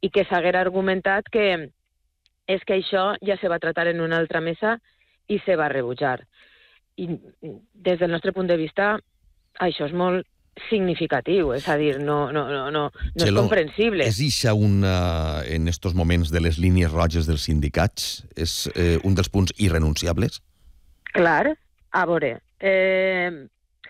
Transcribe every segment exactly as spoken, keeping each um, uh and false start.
i que s'haguera argumentat que és que això ja se va tratar en una altra mesa i se va rebutjar. I des del nostre punt de vista, això és molt significatiu, és a dir, no, no, no, no, no és Txelo, comprensible. és ixa una, en estos moments de les línies roges dels sindicats, és eh, un dels punts irrenunciables? Clar, a veure, eh,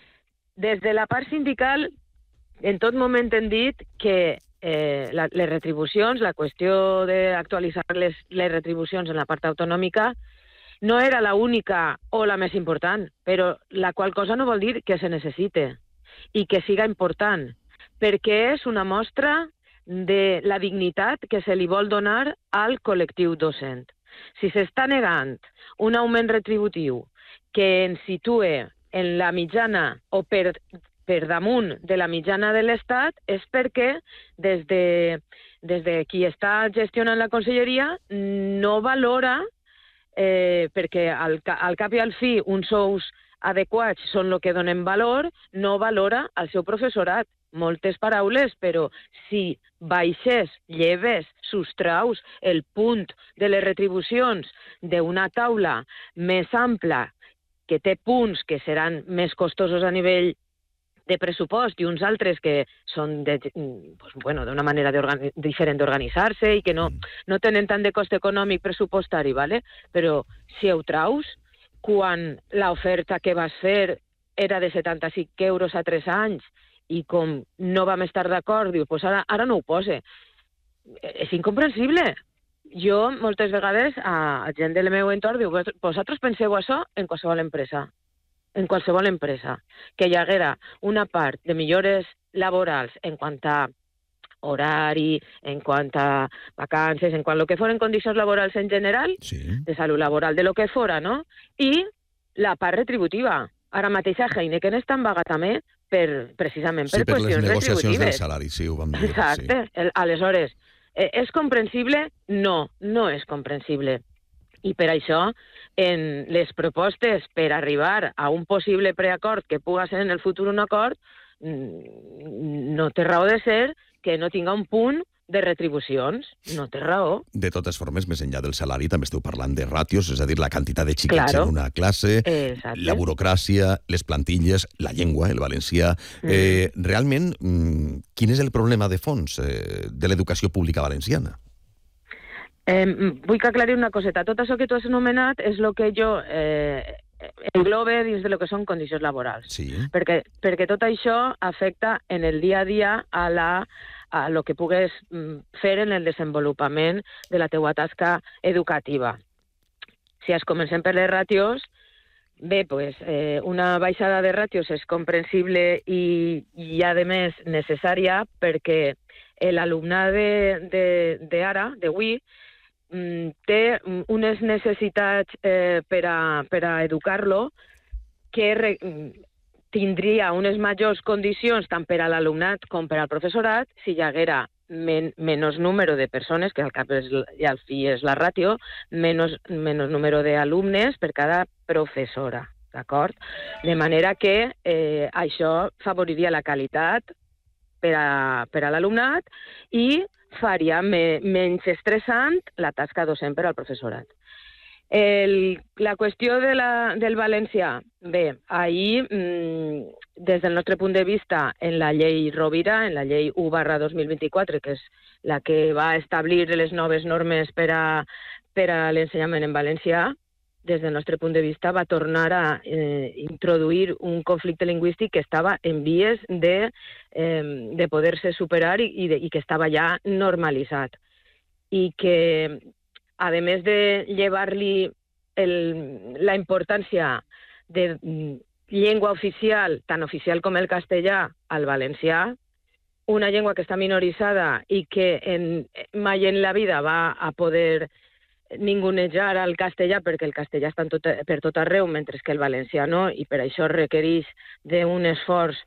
des de la part sindical, en tot moment hem dit que eh, la, les retribucions, la qüestió d'actualitzar les, les retribucions en la part autonòmica, no era la única o la més important, però la qual cosa no vol dir que se necessite i que siga important, perquè és una mostra de la dignitat que se li vol donar al col·lectiu docent. Si s'està negant un augment retributiu que ens situe en la mitjana o per, per damunt de la mitjana de l'Estat, és perquè des de, des de qui està gestionant la conselleria no valora, eh, perquè al, al cap i al fi uns sous adequats són el que donen valor, no valora el seu professorat. Moltes paraules, però si baixes, lleves, sustraus el punt de les retribucions d'una taula més ampla que té punts que seran més costosos a nivell de pressupost i uns altres que són de, pues, bueno, d'una manera de diferent d'organitzar-se i que no, no tenen tant de cost econòmic pressupostari, ¿vale? Però si ho traus, quan l'oferta que vas fer era de setanta-cinc euros a tres anys i com no vam estar d'acord, diu, pues ara, ara no ho pose. És incomprensible. Jo, moltes vegades, a gent del meu entorn, diu, vosaltres penseu això en qualsevol empresa. En qualsevol empresa. Que hi haguera una part de millores laborals en quant a horari, en quant a vacances, en quant a lo que foren condicions laborals en general, sí. De salut laboral, de lo que fora, no? I la part retributiva. Ara mateix a Heineken està en vaga també per, precisament per, sí, per qüestions retributives. Sí, per les negociacions del salari, sí, ho vam dir. Exacte. Sí. El, aleshores, eh, és comprensible? No, no és comprensible. I per això, en les propostes per arribar a un possible preacord que puga ser en el futur un acord, no té raó de ser que no tinga un punt de retribucions. No té raó. De totes formes, més enllà del salari, també esteu parlant de ràtios, és a dir, la quantitat de xiquets claro. En una classe, exacte. La burocràcia, les plantilles, la llengua, el valencià... Mm. Eh, realment, quin és el problema de fons eh, de l'educació pública valenciana? Eh, vull que aclarir una coseta. Tot això que tu has anomenat és el que jo eh, englobe dins de lo que són condicions laborals. Sí. Perquè, perquè tot això afecta en el dia a dia a la a lo que pugues fer en el desenvolupament de la teua tasca educativa. Si es comencem per les ràtios, bé, pues, eh, una baixada de ràtios és comprensible i, i a més necessària perquè l'alumnat d'ara, d'avui, té unes necessitats eh, per, a, per a educar-lo que re, tindria unes majors condicions tant per a l'alumnat com per al professorat si hi haguera men, menys número de persones, que al cap és, i al fi és la ràtio, menys, menys número d'alumnes per cada professora, d'acord? De manera que eh, això favoriria la qualitat per a, per a l'alumnat i faria me, menys estressant la tasca docent per al professorat. El, la qüestió de la, del valencià, bé, ahir, mmm, des del nostre punt de vista, en la llei Rovira, en la llei u barra dos mil vint-i-quatre, que és la que va establir les noves normes per a, per a l'ensenyament en valencià, des del nostre punt de vista va tornar a eh, introduir un conflicte lingüístic que estava en vies de, eh, de poder-se superar i, i, de, i que estava ja normalitzat. I que, a més de llevar-li la importància de llengua oficial, tan oficial com el castellà, al valencià, una llengua que està minoritzada i que en, mai en la vida va a poder ningunejar al castellà perquè el castellà està tot, per tot arreu, mentre que el valencià no, i per això requereix d'un esforç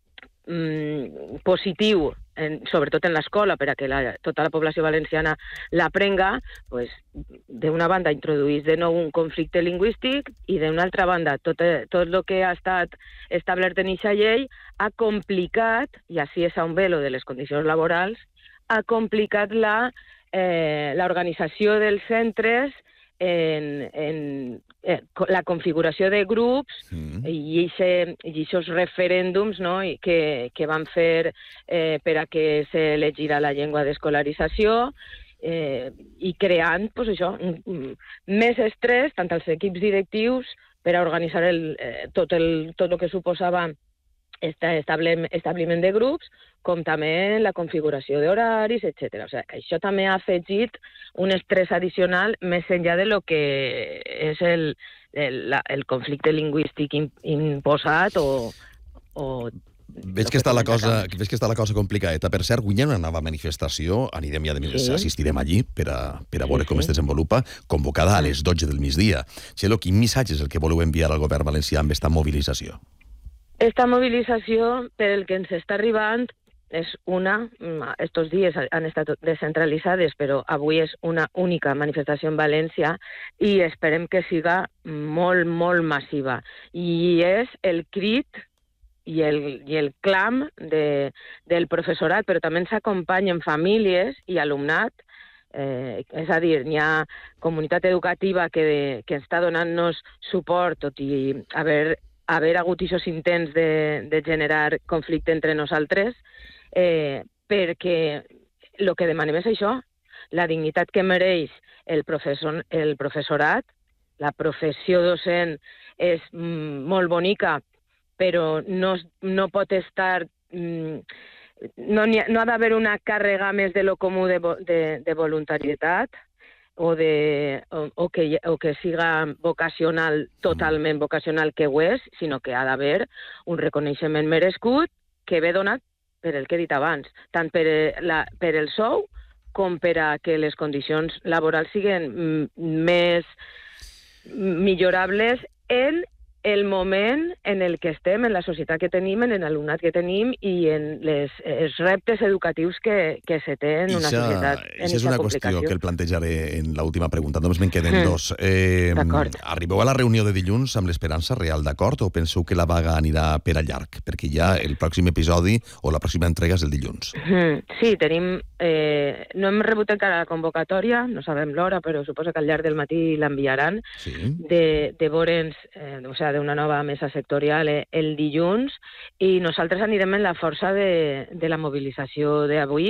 mm, positiu, en, sobretot en l'escola, per a que la, tota la població valenciana l'aprenga, pues, d'una banda introdueix de nou un conflicte lingüístic i d'una altra banda tot, tot el que ha estat establert en aquesta llei ha complicat, i així és on ve lo de les condicions laborals, ha complicat la, eh, l'organització dels centres en, en eh, la configuració de grups mm. i aquests referèndums, no? I que, que van fer eh, per a que s'elegirà la llengua d'escolarització, eh, i creant pues, això, més estrès tant als equips directius per a organitzar el, eh, tot, el, tot el que suposava establiment de grups, com també la configuració d'horaris, etcètera. O sigui, això també ha afegit un estrès addicional més enllà de lo que és el, el, el conflicte lingüístic imposat o... o Veig que, està la cosa, veig que està la cosa complicada. Per cert, avui hi ha una nova manifestació, anirem i a més sí. assistirem allí per a, per a veure sí, com sí. es desenvolupa, convocada a les dotze del migdia. Txelo, quin missatge és el que voleu enviar al govern valencià amb aquesta mobilització? Esta mobilització, per el que ens està arribant, és una, estos dies han estat descentralitzades, però avui és una única manifestació en València i esperem que siga molt, molt massiva. I és el crit i el, i el clam de, del professorat, però també ens acompanyen famílies i alumnat, eh, és a dir, hi ha comunitat educativa que, de, que està donant-nos suport, tot i haver haver hagut aquests intents de, de generar conflicte entre nosaltres, eh, perquè el que demanem és això, la dignitat que mereix el, professor, el professorat, la professió docent és mm, molt bonica, però no, no pot estar... Mm, no, ha, no ha d'haver una càrrega més de lo comú de, de, de voluntarietat, o, de, o, o, que, o que siga vocacional, totalment vocacional que ho és, sinó que ha d'haver un reconeixement merescut que ve donat per el que he dit abans, tant per, la, per el sou com per a que les condicions laborals siguin més millorables en el moment en el que estem, en la societat que tenim, en l'alumnat que tenim i en les, els reptes educatius que, que se té en una Ixa, societat. Això és una qüestió que el plantejaré en l'última pregunta. Només me'n queden mm. dos. Eh, arribeu a la reunió de dilluns amb l'esperança real, d'acord? O penseu que la vaga anirà per a llarg? Perquè ja el pròxim episodi o la pròxima entrega és el dilluns. Mm. Sí, tenim... Eh, no hem rebut encara la convocatòria, no sabem l'hora, però suposo que al llarg del matí l'enviaran, sí. de, de veure'ns, eh, o sigui, d'una nova mesa sectorial el dilluns, i nosaltres anirem en la força de, de la mobilització d'avui,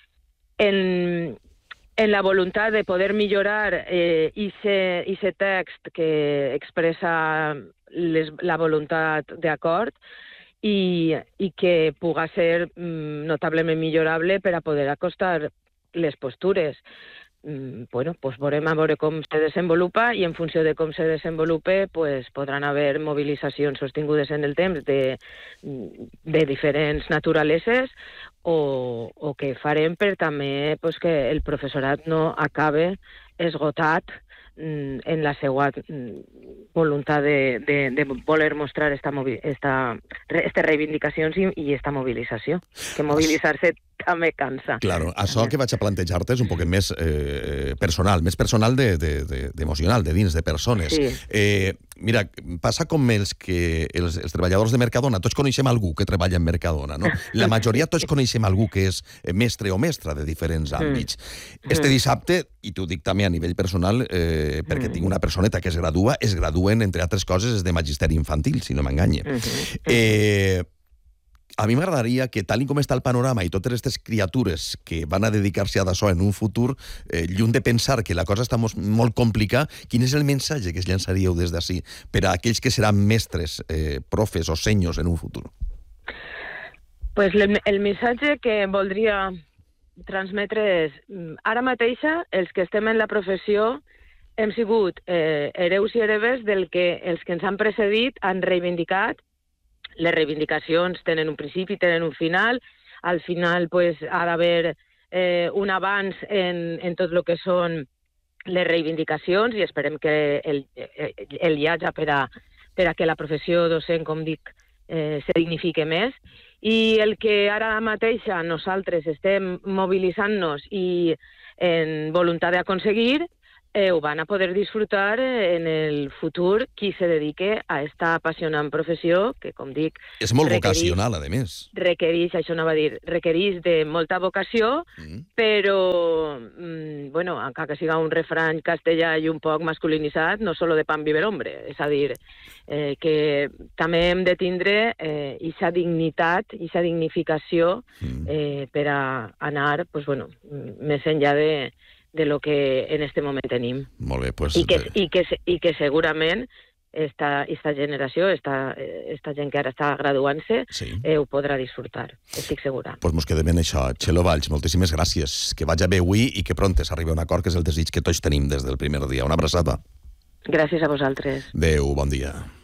en, en la voluntat de poder millorar eh, aquest text que expressa les, la voluntat d'acord i, i que puga ser mm, notablement millorable per a poder acostar les postures. Bueno, pues veurem a veure com se desenvolupa i en funció de com se desenvolupe pues, podran haver mobilitzacions sostingudes en el temps de, de diferents naturaleses o, o que farem per també pues, que el professorat no acabe esgotat en la seva voluntat de, de, de voler mostrar esta, esta, estas reivindicacions i, i esta mobilització. Que mobilitzar-se també cansa. Claro, això que vaig a plantejar-te és un poc més eh, personal, més personal de, de, de, de emocional, de dins, de persones. Sí. Eh, mira, passa com els, que els, els treballadors de Mercadona, tots coneixem algú que treballa en Mercadona, no? La majoria tots coneixem algú que és mestre o mestra de diferents àmbits. Mm. Este dissabte, i t'ho dic també a nivell personal, eh, perquè mm. tinc una personeta que es gradua, es graduen, entre altres coses, de magisteri infantil, si no m'enganye. Mm-hmm. Eh, a mi m'agradaria que, tal com està el panorama i totes aquestes criatures que van a dedicar-se a d'això en un futur, eh, lluny de pensar que la cosa està molt, molt complicada, quin és el missatge que es llançaríeu des d'ací per a aquells que seran mestres, eh, profes o senyors en un futur? Pues el, el missatge que voldria transmetre és, ara mateixa, els que estem en la professió hem sigut eh, hereus i hereves del que els que ens han precedit han reivindicat. Les reivindicacions tenen un principi, tenen un final. Al final pues, ha d'haver eh, un avanç en, en tot el que són les reivindicacions i esperem que el, el hi hagi per a, per a que la professió docent, com dic, eh, se dignifique més. I el que ara mateixa nosaltres estem mobilitzant-nos i en voluntat d'aconseguir eh, ho van a poder disfrutar en el futur qui se dedique a esta apassionant professió, que, com dic... És molt requerix, vocacional, a més. Requerix, això anava a dir, requerix de molta vocació, mm. però, mm, bueno, encara que siga un refrany castellà i un poc masculinitzat, no solo de pan vive el hombre. És a dir, eh, que també hem de tindre eh, ixa dignitat, ixa dignificació mm. eh, per a anar, pues, bueno, més enllà de... de lo que en este moment tenim. Molt bé, pues... I que, i que, i que segurament esta, esta generació, esta, esta gent que ara està graduant-se, sí. eh, ho podrà disfrutar, estic segura. Pues mos quedem en això. Txelo Valls, moltíssimes gràcies. Que vagi bé avui i que prontes arribi a un acord, que és el desig que tots tenim des del primer dia. Una abraçada. Gràcies a vosaltres. Adéu, bon dia.